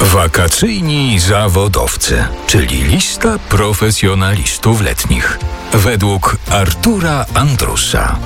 Wakacyjni zawodowcy, czyli lista profesjonalistów letnich. Według Artura Andrusa.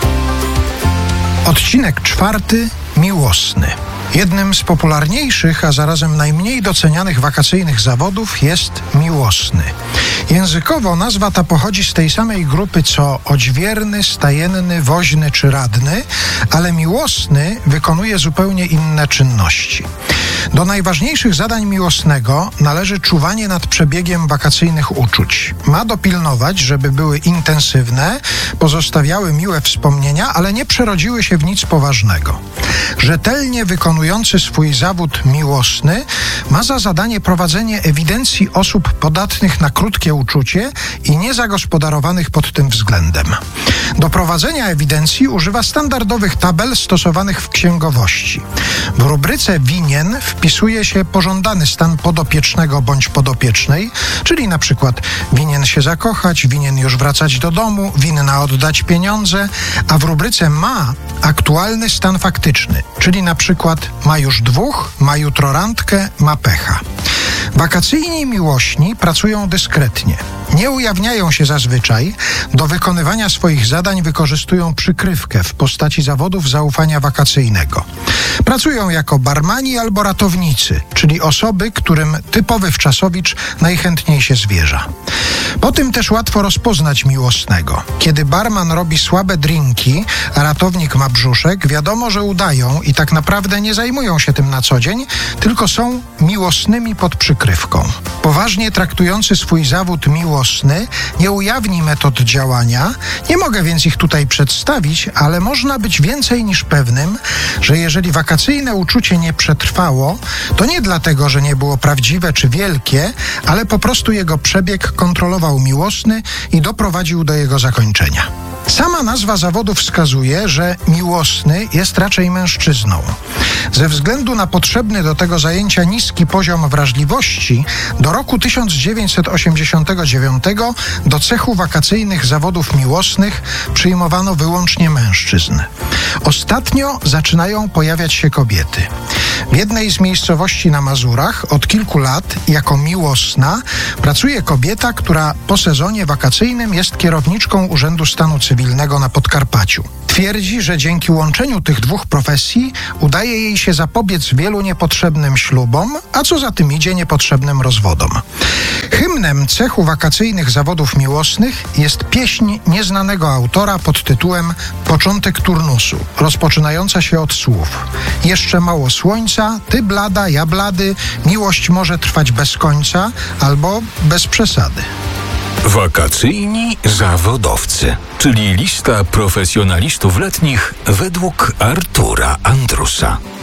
Odcinek 4. Miłosny. Jednym z popularniejszych, a zarazem najmniej docenianych wakacyjnych zawodów jest miłosny. Językowo nazwa ta pochodzi z tej samej grupy co odźwierny, stajenny, woźny czy radny, ale miłosny wykonuje zupełnie inne czynności. Do najważniejszych zadań miłosnego należy czuwanie nad przebiegiem wakacyjnych uczuć. Ma dopilnować, żeby były intensywne, pozostawiały miłe wspomnienia, ale nie przerodziły się w nic poważnego. Rzetelnie wykonujący swój zawód miłosny ma za zadanie prowadzenie ewidencji osób podatnych na krótkie uczucie i niezagospodarowanych pod tym względem. Do prowadzenia ewidencji używa standardowych tabel stosowanych w księgowości. W rubryce winien wpisuje się pożądany stan podopiecznego bądź podopiecznej, czyli na przykład winien się zakochać, winien już wracać do domu, winna oddać pieniądze, a w rubryce ma aktualny stan faktyczny, czyli na przykład ma już dwóch, ma jutro randkę, ma pecha. Wakacyjni miłośni pracują dyskretnie. Nie ujawniają się zazwyczaj. Do wykonywania swoich zadań wykorzystują przykrywkę w postaci zawodów zaufania wakacyjnego. Pracują jako barmani albo ratownicy, czyli osoby, którym typowy wczasowicz najchętniej się zwierza. Po tym też łatwo rozpoznać miłosnego. Kiedy barman robi słabe drinki, a ratownik ma brzuszek, wiadomo, że udają i tak naprawdę nie zajmują się tym na co dzień, tylko są miłosnymi pod przykrywką. Poważnie traktujący swój zawód miłosny nie ujawni metod działania, nie mogę więc ich tutaj przedstawić, ale można być więcej niż pewnym, że jeżeli wakacyjne uczucie nie przetrwało, to nie dlatego, że nie było prawdziwe czy wielkie, ale po prostu jego przebieg kontrolował miłosny i doprowadził do jego zakończenia. Sama nazwa zawodu wskazuje, że miłosny jest raczej mężczyzną. Ze względu na potrzebny do tego zajęcia niski poziom wrażliwości, do roku 1989 do cechu wakacyjnych zawodów miłosnych przyjmowano wyłącznie mężczyzn. Ostatnio zaczynają pojawiać się kobiety. W jednej z miejscowości na Mazurach od kilku lat jako miłosna pracuje kobieta, która po sezonie wakacyjnym jest kierowniczką Urzędu Stanu Cywilnego na Podkarpaciu. Twierdzi, że dzięki łączeniu tych dwóch profesji udaje jej się zapobiec wielu niepotrzebnym ślubom, a co za tym idzie niepotrzebnym rozwodom. Hymnem cechu wakacyjnych zawodów miłosnych jest pieśń nieznanego autora pod tytułem Początek turnusu, rozpoczynająca się od słów: jeszcze mało słońca, ty blada, ja blady, miłość może trwać bez końca albo bez przesady. Wakacyjni zawodowcy, czyli lista profesjonalistów letnich według Artura Andrusa.